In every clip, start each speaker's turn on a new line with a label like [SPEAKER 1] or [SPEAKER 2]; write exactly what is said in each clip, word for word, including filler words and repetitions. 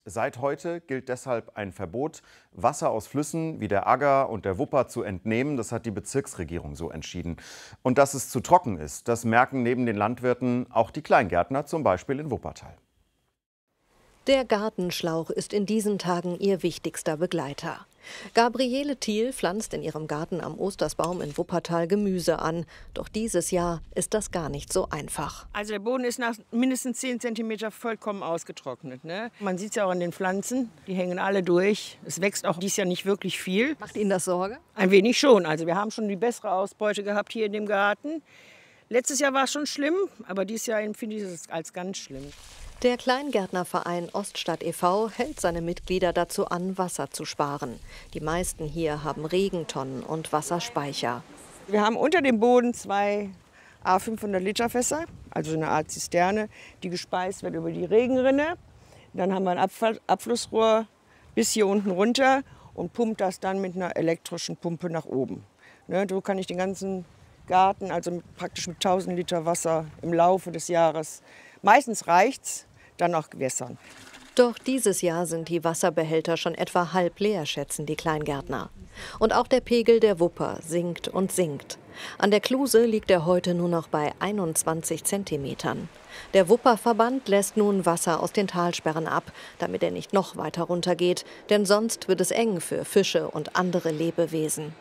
[SPEAKER 1] Seit heute gilt deshalb ein Verbot, Wasser aus Flüssen wie der Agger und der Wupper zu entnehmen. Das hat die Bezirksregierung so entschieden. Und dass es zu trocken ist, das merken neben den Landwirten auch die Kleingärtner, zum Beispiel in Wuppertal.
[SPEAKER 2] Der Gartenschlauch ist in diesen Tagen ihr wichtigster Begleiter. Gabriele Thiel pflanzt in ihrem Garten am Ostersbaum in Wuppertal Gemüse an. Doch dieses Jahr ist das gar nicht so einfach.
[SPEAKER 3] Also der Boden ist nach mindestens zehn Zentimeter vollkommen ausgetrocknet. Ne? Man sieht es ja auch an den Pflanzen, die hängen alle durch. Es wächst auch dieses Jahr nicht wirklich viel.
[SPEAKER 2] Macht Ihnen das Sorge?
[SPEAKER 3] Ein wenig schon. Also wir haben schon die bessere Ausbeute gehabt hier in dem Garten. Letztes Jahr war es schon schlimm, aber dieses Jahr empfinde ich es als ganz schlimm.
[SPEAKER 2] Der Kleingärtnerverein Oststadt e V hält seine Mitglieder dazu an, Wasser zu sparen. Die meisten hier haben Regentonnen und Wasserspeicher.
[SPEAKER 3] Wir haben unter dem Boden zwei A fünfhundert Liter Fässer, also eine Art Zisterne, die gespeist wird über die Regenrinne. Dann haben wir ein Abfall Abflussrohr bis hier unten runter und pumpt das dann mit einer elektrischen Pumpe nach oben. Ne, so kann ich den ganzen Garten, also praktisch mit tausend Liter Wasser im Laufe des Jahres, meistens reicht's, dann auch gewässern.
[SPEAKER 2] Doch dieses Jahr sind die Wasserbehälter schon etwa halb leer, schätzen die Kleingärtner. Und auch der Pegel der Wupper sinkt und sinkt. An der Kluse liegt er heute nur noch bei einundzwanzig Zentimetern. Der Wupperverband lässt nun Wasser aus den Talsperren ab, damit er nicht noch weiter runtergeht, denn sonst wird es eng für Fische und andere Lebewesen.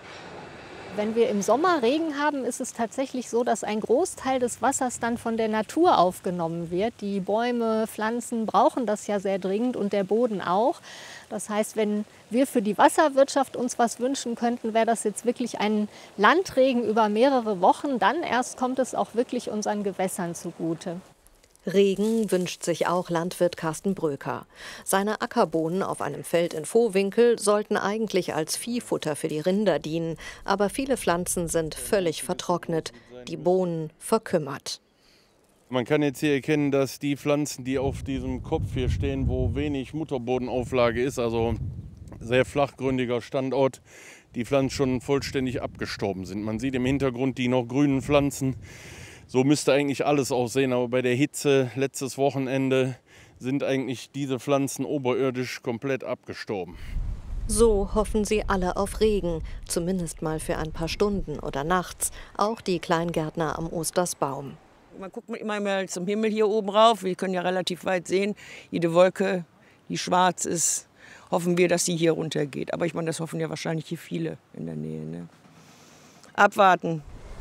[SPEAKER 4] Wenn wir im Sommer Regen haben, ist es tatsächlich so, dass ein Großteil des Wassers dann von der Natur aufgenommen wird. Die Bäume, Pflanzen brauchen das ja sehr dringend und der Boden auch. Das heißt, wenn wir für die Wasserwirtschaft uns was wünschen könnten, wäre das jetzt wirklich ein Landregen über mehrere Wochen. Dann erst kommt es auch wirklich unseren Gewässern zugute.
[SPEAKER 2] Regen wünscht sich auch Landwirt Carsten Bröker. Seine Ackerbohnen auf einem Feld in Vohwinkel sollten eigentlich als Viehfutter für die Rinder dienen. Aber viele Pflanzen sind völlig vertrocknet, die Bohnen verkümmert.
[SPEAKER 5] Man kann jetzt hier erkennen, dass die Pflanzen, die auf diesem Kopf hier stehen, wo wenig Mutterbodenauflage ist, also sehr flachgründiger Standort, die Pflanzen schon vollständig abgestorben sind. Man sieht im Hintergrund die noch grünen Pflanzen. So müsste eigentlich alles aussehen, aber bei der Hitze letztes Wochenende sind eigentlich diese Pflanzen oberirdisch komplett abgestorben.
[SPEAKER 2] So hoffen sie alle auf Regen, zumindest mal für ein paar Stunden oder nachts, auch die Kleingärtner am Ostersbaum.
[SPEAKER 3] Man guckt immer mal zum Himmel hier oben rauf, wir können ja relativ weit sehen, jede Wolke, die schwarz ist, hoffen wir, dass sie hier runtergeht. Aber ich meine, das hoffen ja wahrscheinlich hier viele in der Nähe. Ne? Abwarten.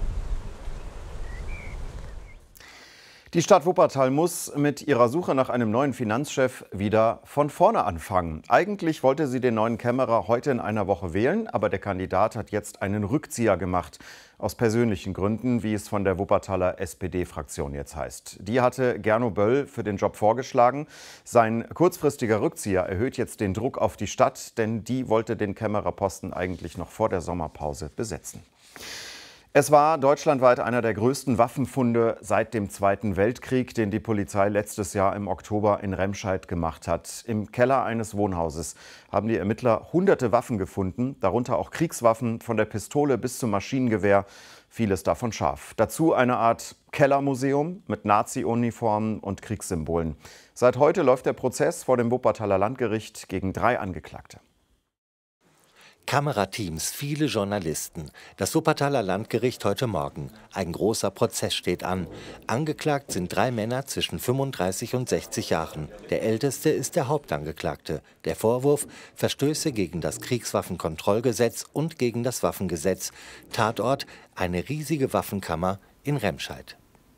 [SPEAKER 1] Die Stadt Wuppertal muss mit ihrer Suche nach einem neuen Finanzchef wieder von vorne anfangen. Eigentlich wollte sie den neuen Kämmerer heute in einer Woche wählen, aber der Kandidat hat jetzt einen Rückzieher gemacht. Aus persönlichen Gründen, wie es von der Wuppertaler S P D-Fraktion jetzt heißt. Die hatte Gerno Böll für den Job vorgeschlagen. Sein kurzfristiger Rückzieher erhöht jetzt den Druck auf die Stadt, denn die wollte den Kämmererposten eigentlich noch vor der Sommerpause besetzen. Es war deutschlandweit einer der größten Waffenfunde seit dem Zweiten Weltkrieg, den die Polizei letztes Jahr im Oktober in Remscheid gemacht hat. Im Keller eines Wohnhauses haben die Ermittler hunderte Waffen gefunden, darunter auch Kriegswaffen von der Pistole bis zum Maschinengewehr, vieles davon scharf. Dazu eine Art Kellermuseum mit Nazi-Uniformen und Kriegssymbolen. Seit heute läuft der Prozess vor dem Wuppertaler Landgericht gegen drei Angeklagte.
[SPEAKER 6] Kamerateams, viele Journalisten. Das Wuppertaler Landgericht heute Morgen. Ein großer Prozess steht an. Angeklagt sind drei Männer zwischen fünfunddreißig und sechzig Jahren. Der älteste ist der Hauptangeklagte. Der Vorwurf: Verstöße gegen das Kriegswaffenkontrollgesetz und gegen das Waffengesetz. Tatort: eine riesige Waffenkammer in Remscheid.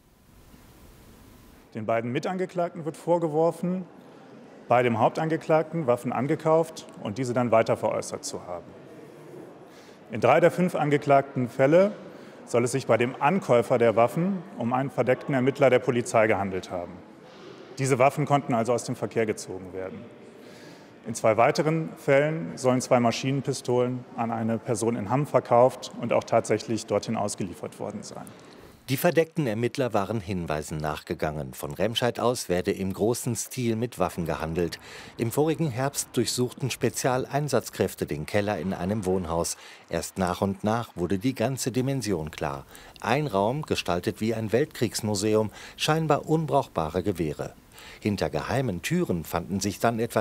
[SPEAKER 7] Den beiden Mitangeklagten wird vorgeworfen, bei dem Hauptangeklagten Waffen angekauft und diese dann weiter veräußert zu haben. In drei der fünf angeklagten Fälle soll es sich bei dem Ankäufer der Waffen um einen verdeckten Ermittler der Polizei gehandelt haben. Diese Waffen konnten also aus dem Verkehr gezogen werden. In zwei weiteren Fällen sollen zwei Maschinenpistolen an eine Person in Hamm verkauft und auch tatsächlich dorthin ausgeliefert worden sein.
[SPEAKER 6] Die verdeckten Ermittler waren Hinweisen nachgegangen. Von Remscheid aus werde im großen Stil mit Waffen gehandelt. Im vorigen Herbst durchsuchten Spezialeinsatzkräfte den Keller in einem Wohnhaus. Erst nach und nach wurde die ganze Dimension klar. Ein Raum, gestaltet wie ein Weltkriegsmuseum, scheinbar unbrauchbare Gewehre. Hinter geheimen Türen fanden sich dann etwa